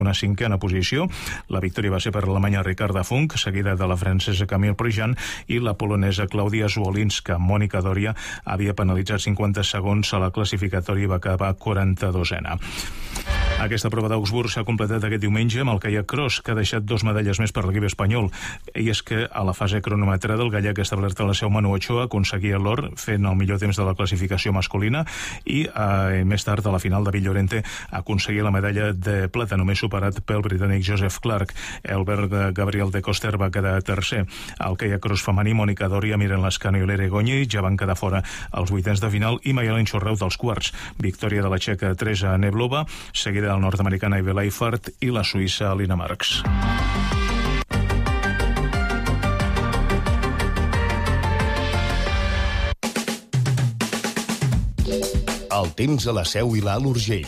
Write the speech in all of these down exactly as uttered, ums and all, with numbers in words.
una cinquena posició. La victòria va ser per l'alemanya Ricarda Funk, seguida de la francesa Camille Prigent i la polonesa Klaudia Zwolinska. Mònica Doria havia penalitzat cinquanta segons a la classificatòria i va acabar quaranta-dosena. Aquesta prova d'Augsburg s'ha completat aquest diumenge amb el kayak cross, que ha deixat dos medalles més per l'equip espanyol. I és que a la fase cronometrada el gallec establert a la seu Manu Ochoa aconseguia l'or fent el millor temps de la classificació masculina i eh, més tard a la final David Llorente aconseguia la medalla de plata, només superat pel britànic Joseph Clark. Albert Gabriel de Coster va quedar tercer. Al kayak cross femení, Mònica Doria, Miren Lascano i Lere Goñi ja van quedar fora als vuitens de final i Mayalen Chorreu dels quarts. Victòria de la txeca Teresa Neblova, seguida de la nord-americana Ive Leifert i la suïssa Alina Marx. El temps a la Seu i l'Alt Urgell.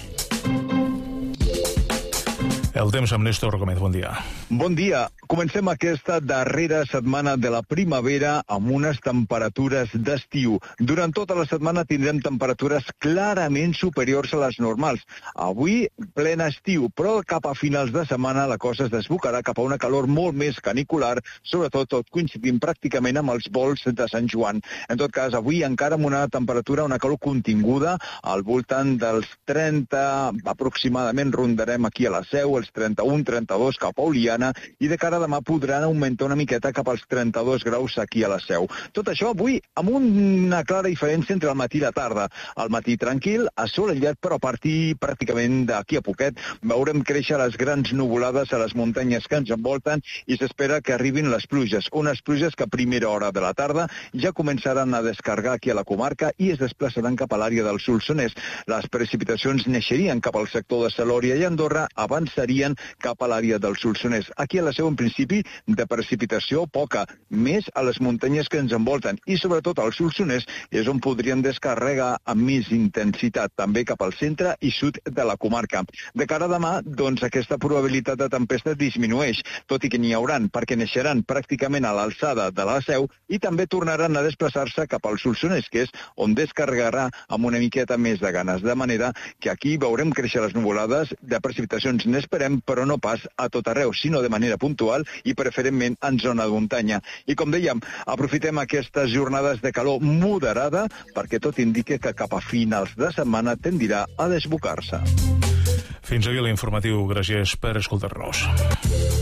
El temps amb Néstor Gómez, bon dia. Bon dia. Comencem aquesta darrera setmana de la primavera amb unes temperatures d'estiu. Durant tota la setmana tindrem temperatures clarament superiors a les normals. Avui, plena estiu, però cap a finals de setmana la cosa es desbocarà cap a una calor molt més canicular, sobretot tot coincidint pràcticament amb els vols de Sant Joan. En tot cas, avui encara amb una temperatura, una calor continguda, al voltant dels trenta, aproximadament rondarem aquí a la Seu, els trenta-un trenta-dos cap a Oliana, i de cara a demà podran augmentar una miqueta cap als trenta-dos graus aquí a la Seu. Tot això avui amb una clara diferència entre el matí i la tarda. Al matí tranquil, assolellat, però a partir pràcticament d'aquí a poquet veurem créixer les grans nuvolades a les muntanyes que ens envolten i s'espera que arribin les pluges. Unes pluges que a primera hora de la tarda ja començaran a descarregar aquí a la comarca i es desplaçaran cap a l'àrea del Solsonès. Les precipitacions neixerien cap al sector de Salòria i Andorra, avançarien cap a l'àrea del Solsonès. Aquí a la Seu, en principi, de precipitació poca, més a les muntanyes que ens envolten i sobretot al Solsonès és on podrien descarregar amb més intensitat, també cap al centre i sud de la comarca. De cara a demà, doncs aquesta probabilitat de tempesta disminueix, tot i que n'hi hauran, perquè neixeran pràcticament a l'alçada de la Seu i també tornaran a desplaçar-se cap al Solsonès, que és on descarregarà amb una miqueta més de ganes. De manera que aquí veurem créixer les nuvolades, de precipitacions n'esperem, però no pas a tot arreu, sinó de manera puntual i preferentment en zona de muntanya. I com dèiem, aprofitem aquestes jornades de calor moderada perquè tot indica que cap a finals de setmana tendirà a desbocar-se. Fins aquí l'informatiu. Gràcies per escoltar-nos.